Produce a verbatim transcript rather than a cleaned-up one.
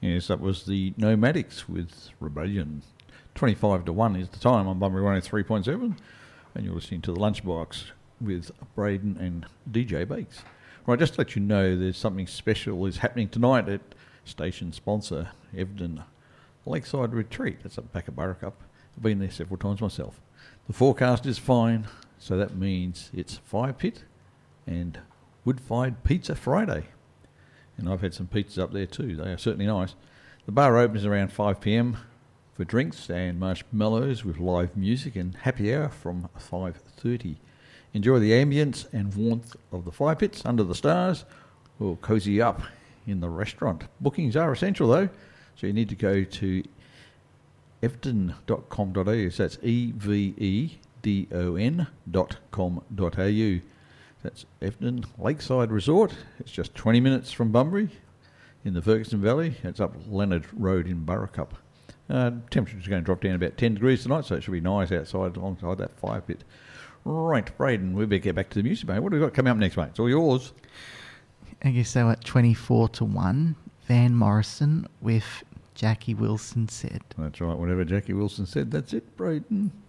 Yes, that was the Nomadics with Rebellion. twenty-five to one is the time on Bunbury one oh three point seven. And you're listening to The Lunchbox with Braden and D J Bakes. Right, just to let you know there's something special is happening tonight at station sponsor Evden Lakeside Retreat. That's up back at Burracup. I've been there several times myself. The forecast is fine, so that means it's fire pit and wood-fired pizza Friday. And I've had some pizzas up there too. They are certainly nice. The bar opens around five p.m. for drinks and marshmallows with live music and happy hour from five thirty. Enjoy the ambience and warmth of the fire pits under the stars or cozy up in the restaurant. Bookings are essential though, so you need to go to evden dot com dot a u. So that's E V E D O N dot com dot a u. That's Evden Lakeside Resort. It's just twenty minutes from Bunbury in the Ferguson Valley. It's up Leonard Road in Burracup. Uh, temperature's going to drop down about ten degrees tonight, so it should be nice outside alongside that fire pit. Right, Braden, we better get back to the music, mate. What have we got coming up next, mate? It's all yours. I guess so at twenty-four to one, Van Morrison with Jackie Wilson Said. That's right, whatever Jackie Wilson said, that's it, Braden.